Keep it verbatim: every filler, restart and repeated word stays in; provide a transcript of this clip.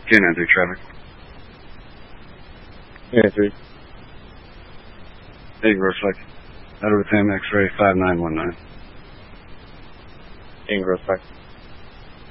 K nine three traffic. K nine three. Eight reflect. Edward Sam X-ray five nine one nine. Ingress back.